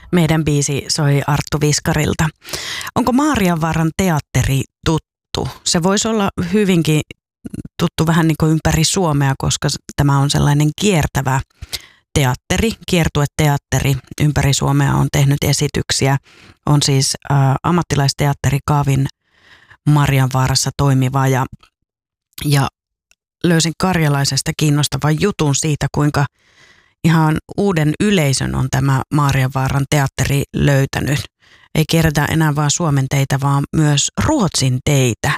Meidän biisi soi Arttu Viskarilta. Onko Maarianvaaran teatteri tuttu? Se voisi olla hyvinkin tuttu vähän niin kuin ympäri Suomea, koska tämä on sellainen kiertävä teatteri, kiertueteatteri. Ympäri Suomea on tehnyt esityksiä. On siis ammattilaisteatteri Kaavin Marianvaarassa toimiva ja löysin Karjalaisesta kiinnostavan jutun siitä, kuinka ihan uuden yleisön on tämä Maarianvaaran teatteri löytänyt. Ei kierretä enää vain Suomen teitä, vaan myös Ruotsin teitä.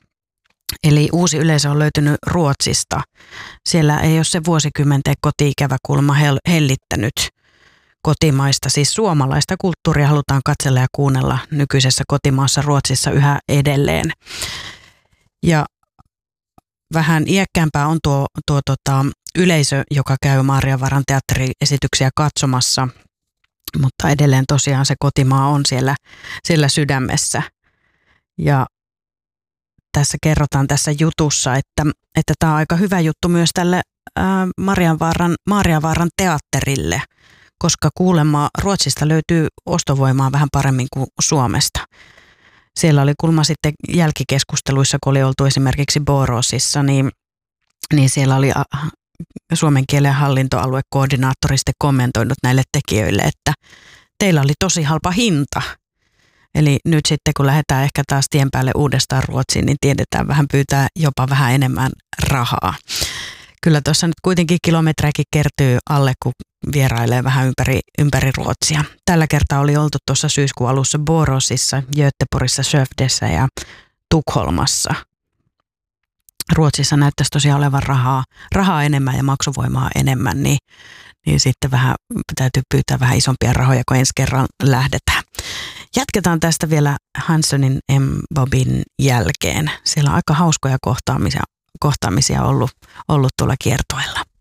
Eli uusi yleisö on löytynyt Ruotsista. Siellä ei ole se vuosikymmenten koti-ikävä kulma hellittänyt kotimaista, siis suomalaista kulttuuria halutaan katsella ja kuunnella nykyisessä kotimaassa Ruotsissa yhä edelleen. Ja vähän iäkkäämpää on tuo yleisö, joka käy Maarianvaaran teatteriesityksiä katsomassa, mutta edelleen tosiaan se kotimaa on siellä sydämessä. Ja tässä kerrotaan tässä jutussa, että tämä on aika hyvä juttu myös tälle Maarianvaaran teatterille, koska kuulemma Ruotsista löytyy ostovoimaa vähän paremmin kuin Suomesta. Siellä oli kulma sitten jälkikeskusteluissa, kun oli oltu esimerkiksi Boråsissa, niin siellä oli suomen kielen hallintoaluekoordinaattori sitten kommentoinut näille tekijöille, että teillä oli tosi halpa hinta. Eli nyt sitten kun lähdetään ehkä taas tien päälle uudestaan Ruotsiin, niin tiedetään vähän pyytää jopa vähän enemmän rahaa. Kyllä tuossa nyt kuitenkin kilometrejäkin kertyy alle, kun vierailee vähän ympäri Ruotsia. Tällä kertaa oli oltu tuossa syyskuun alussa Boråsissa, Göteborgissa, Skövdessä ja Tukholmassa. Ruotsissa näyttäisi tosiaan olevan rahaa enemmän ja maksuvoimaa enemmän, niin sitten vähän täytyy pyytää vähän isompia rahoja, kun ensi kerran lähdetään. Jatketaan tästä vielä Hanssonin M-Bobin jälkeen. Siellä on aika hauskoja kohtaamisia ollut tuolla kiertueella.